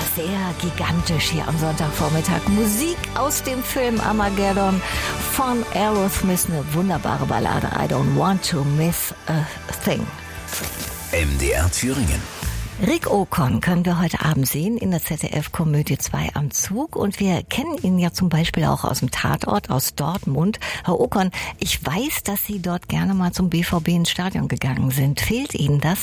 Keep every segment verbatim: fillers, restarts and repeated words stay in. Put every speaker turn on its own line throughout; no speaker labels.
sehr gigantisch hier am Sonntagvormittag. Musik aus dem Film Armageddon von Aerosmith, eine wunderbare Ballade. I don't want to miss a thing.
M D R Thüringen.
Rick Okon können wir heute Abend sehen in der Z D F-Komödie zwei am Zug. Und wir kennen ihn ja zum Beispiel auch aus dem Tatort, aus Dortmund. Herr Okon, ich weiß, dass Sie dort gerne mal zum B V B ins Stadion gegangen sind. Fehlt Ihnen das?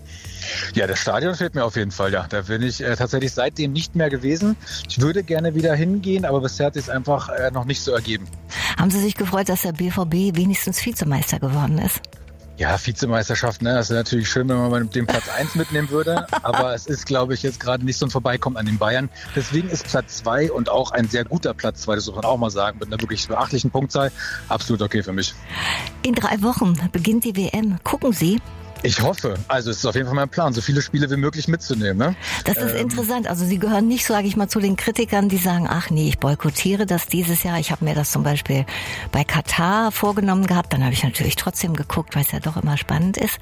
Ja, das Stadion fehlt mir auf jeden Fall, ja. Da bin ich äh, tatsächlich seitdem nicht mehr gewesen. Ich würde gerne wieder hingehen, aber bisher hat es einfach äh, noch nicht so ergeben.
Haben Sie sich gefreut, dass der B V B wenigstens Vizemeister geworden ist?
Ja, Vizemeisterschaft, ne, das wäre natürlich schön, wenn man den Platz eins mitnehmen würde, aber es ist, glaube ich, jetzt gerade nicht so ein Vorbeikommen an den Bayern. Deswegen ist Platz zwei und auch ein sehr guter Platz zwei, das muss man auch mal sagen, mit einer wirklich beachtlichen Punktzahl, absolut okay für mich.
In drei Wochen beginnt die W M. Gucken Sie?
Ich hoffe. Also es ist auf jeden Fall mein Plan, so viele Spiele wie möglich mitzunehmen. Ne?
Das ist ähm, interessant. Also Sie gehören nicht, sage ich mal, zu den Kritikern, die sagen, ach nee, ich boykottiere das dieses Jahr. Ich habe mir das zum Beispiel bei Katar vorgenommen gehabt. Dann habe ich natürlich trotzdem geguckt, weil es ja doch immer spannend ist.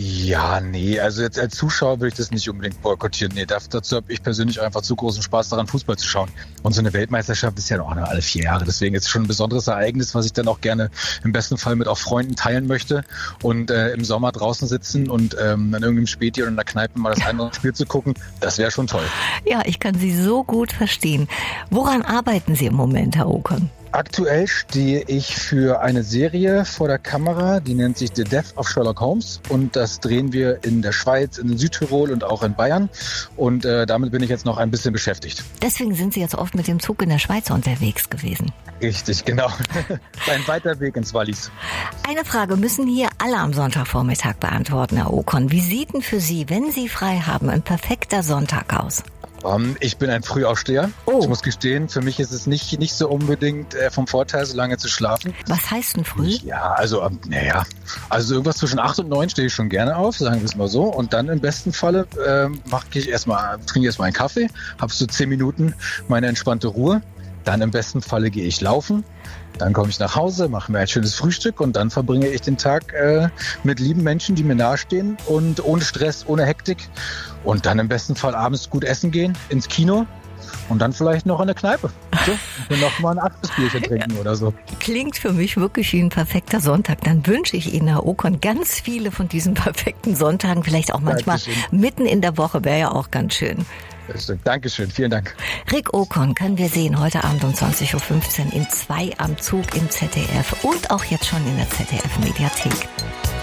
Ja, nee, also jetzt als Zuschauer würde ich das nicht unbedingt boykottieren. Nee, dazu habe ich persönlich einfach zu großen Spaß daran, Fußball zu schauen. Und so eine Weltmeisterschaft ist ja auch nur alle vier Jahre. Deswegen ist es schon ein besonderes Ereignis, was ich dann auch gerne im besten Fall mit auch Freunden teilen möchte. Und äh, im Sommer draußen sitzen und ähm, an irgendeinem Späti oder in der Kneipe mal das andere Spiel zu gucken, das wäre schon toll.
Ja, ich kann Sie so gut verstehen. Woran arbeiten Sie im Moment, Herr Okon?
Aktuell stehe ich für eine Serie vor der Kamera, die nennt sich The Death of Sherlock Holmes und das drehen wir in der Schweiz, in Südtirol und auch in Bayern und äh, damit bin ich jetzt noch ein bisschen beschäftigt.
Deswegen sind Sie jetzt oft mit dem Zug in der Schweiz unterwegs gewesen.
Richtig, genau. Ein weiter Weg ins Wallis.
Eine Frage müssen hier alle am Sonntagvormittag beantworten, Herr Okon. Wie sieht denn für Sie, wenn Sie frei haben, ein perfekter Sonntag aus?
Um, ich bin ein Frühaufsteher.
Oh.
Ich muss gestehen, für mich ist es nicht, nicht so unbedingt äh, vom Vorteil, so lange zu schlafen.
Was heißt denn früh?
Ja, also, ähm, naja, also irgendwas zwischen acht und neun stehe ich schon gerne auf, sagen wir es mal so. Und dann im besten Falle ähm, mache ich erstmal, trinke erstmal einen Kaffee, habe so zehn Minuten meine entspannte Ruhe. Dann im besten Falle gehe ich laufen. Dann komme ich nach Hause, mache mir ein schönes Frühstück und dann verbringe ich den Tag äh, mit lieben Menschen, die mir nahestehen und ohne Stress, ohne Hektik. Und dann im besten Fall abends gut essen gehen, ins Kino und dann vielleicht noch in der Kneipe. So, und noch mal ein Abschlussbierchen trinken oder so.
Klingt für mich wirklich wie ein perfekter Sonntag. Dann wünsche ich Ihnen, Herr Okon, ganz viele von diesen perfekten Sonntagen. Vielleicht auch manchmal Dankeschön. Mitten in der Woche, wäre ja auch ganz schön.
Dankeschön, vielen Dank.
Rick Okon können wir sehen heute Abend um zwanzig Uhr fünfzehn in zwei am Zug im Z D F und auch jetzt schon in der Z D F-Mediathek.